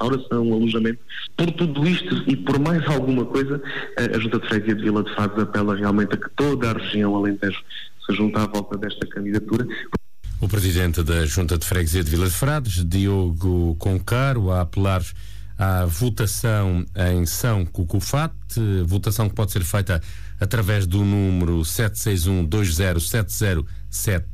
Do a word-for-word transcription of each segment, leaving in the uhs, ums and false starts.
restauração, alojamento. Por tudo isto e por mais alguma coisa, a Junta de Freguesia de Vila de Frades apela realmente a que toda a região Alentejo se junte à volta desta candidatura. O presidente da Junta de Freguesia de Vila de Frades, Diogo Concaro, a apelar à votação em São Cucufate, votação que pode ser feita através do número sete seis um, dois zero sete zero sete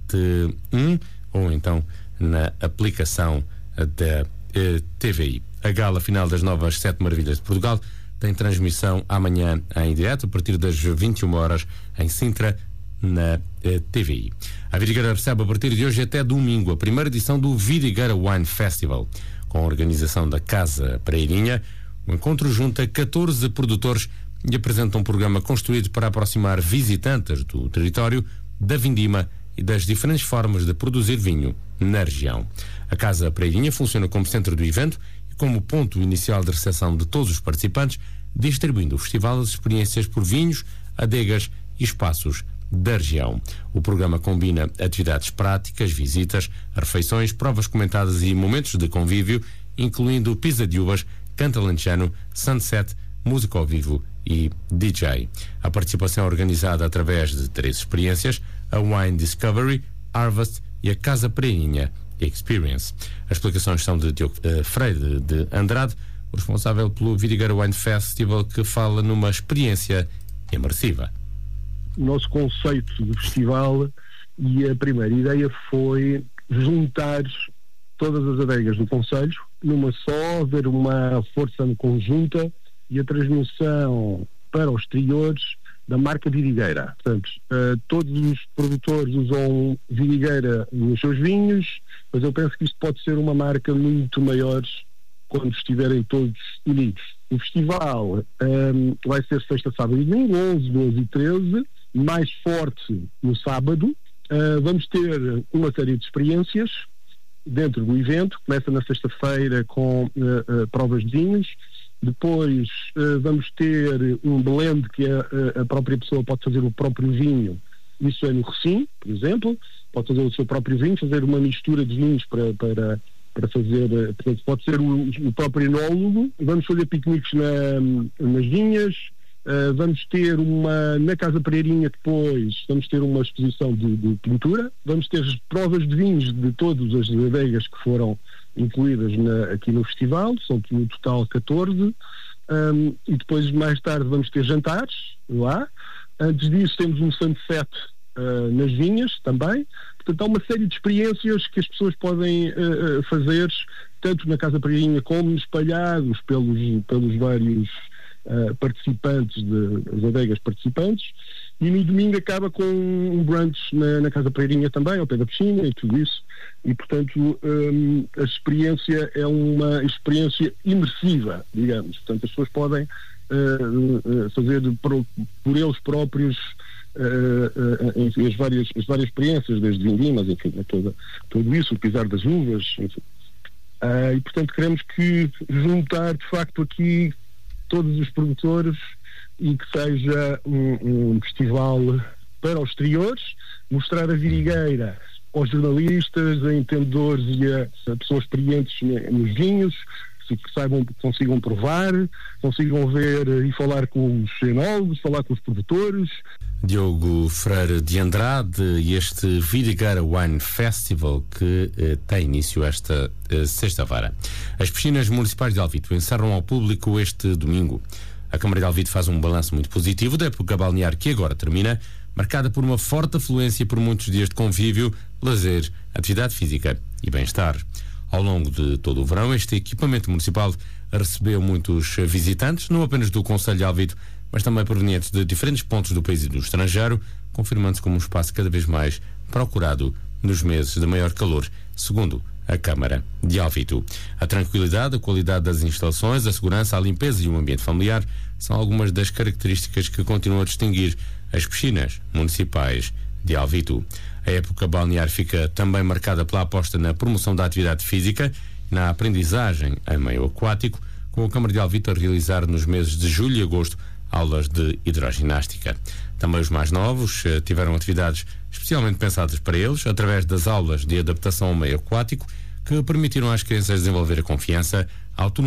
um ou então na aplicação da eh, T V I. A gala final das novas Sete Maravilhas de Portugal tem transmissão amanhã em direto a partir das vinte e uma horas em Sintra, na eh, T V I. A Vidigueira recebe a partir de hoje até domingo a primeira edição do Vidigueira Wine Festival, com a organização da Casa Praeirinha. O encontro junta catorze produtores e apresenta um programa construído para aproximar visitantes do território, da vindima e das diferentes formas de produzir vinho na região. A Casa Praeirinha funciona como centro do evento e como ponto inicial de recepção de todos os participantes, distribuindo o festival as experiências por vinhos, adegas e espaços da região. O programa combina atividades práticas, visitas, refeições, provas comentadas e momentos de convívio, incluindo pisa de uvas, canto alentejano, sunset, música ao vivo e D J. A participação é organizada através de três experiências: a Wine Discovery, Harvest e a Casa Praeirinha Experience. As explicações são de Diogo uh, Freire de Andrade, o responsável pelo Vidigueira Wine Festival, que fala numa experiência imersiva. O nosso conceito de festival e a primeira ideia foi juntar todas as adegas do concelho numa só, haver uma força conjunta e a transmissão para os exteriores da marca Vidigueira. Portanto, uh, todos os produtores usam Vidigueira nos seus vinhos, mas eu penso que isto pode ser uma marca muito maior quando estiverem todos unidos. O festival um, vai ser sexta, sábado e domingo, onze, doze e treze, mais forte no sábado. Uh, vamos ter uma série de experiências dentro do evento. Começa na sexta-feira com uh, uh, provas de vinhos. Depois uh, vamos ter um blend que a, a própria pessoa pode fazer o próprio vinho. Isso é no Recim, por exemplo. Pode fazer o seu próprio vinho, fazer uma mistura de vinhos para, para, para fazer... Portanto, pode ser o, o próprio enólogo. Vamos fazer piqueniques na, nas vinhas. Uh, vamos ter uma, na Casa Praeirinha depois, vamos ter uma exposição de, de pintura, vamos ter provas de vinhos de todas as adegas que foram incluídas na, aqui no festival, são no total catorze, um, e depois mais tarde vamos ter jantares lá. Antes disso temos um sunset uh, nas vinhas também. Portanto, há uma série de experiências que as pessoas podem uh, fazer, tanto na Casa Praeirinha como espalhados pelos, pelos vários Uh, participantes, de, as adegas participantes, e no domingo acaba com um brunch na, na Casa Praeirinha também, ao pé da piscina e tudo isso, e portanto um, a experiência é uma experiência imersiva, digamos. Portanto, as pessoas podem uh, uh, fazer por, por eles próprios uh, uh, enfim, as, várias, as várias experiências, desde vindimas, enfim, toda, tudo isso, o pisar das uvas, enfim. Uh, e portanto queremos que juntar de facto aqui todos os produtores e que seja um, um festival para os exteriores, mostrar a Vidigueira aos jornalistas, a entendedores e a, a pessoas experientes nos vinhos, que saibam, consigam provar, consigam ver e falar com os enólogos, falar com os produtores. Diogo Freire de Andrade e este Vidigueira Wine Festival que eh, tem início esta eh, sexta-feira. As piscinas municipais de Alvito encerram ao público este domingo. A Câmara de Alvito faz um balanço muito positivo da época balnear que agora termina, marcada por uma forte afluência por muitos dias de convívio, lazer, atividade física e bem-estar. Ao longo de todo o verão, este equipamento municipal recebeu muitos visitantes, não apenas do concelho de Alvito, mas também provenientes de diferentes pontos do país e do estrangeiro, confirmando-se como um espaço cada vez mais procurado nos meses de maior calor, segundo a Câmara de Alvito. A tranquilidade, a qualidade das instalações, a segurança, a limpeza e o ambiente familiar são algumas das características que continuam a distinguir as piscinas municipais de Alvito. A época balnear fica também marcada pela aposta na promoção da atividade física e na aprendizagem em meio aquático, com a Câmara de Alvito a realizar nos meses de julho e agosto aulas de hidroginástica. Também os mais novos eh, tiveram atividades especialmente pensadas para eles, através das aulas de adaptação ao meio aquático, que permitiram às crianças desenvolver a confiança, a autonomia